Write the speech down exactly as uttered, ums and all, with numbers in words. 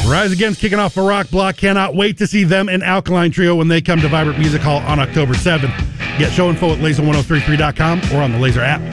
Rise Against kicking off a rock block. Cannot wait to see them in Alkaline Trio when they come to Vibrant Music Hall on October seventh. Get show info at laser ten thirty-three dot com or on the Laser app.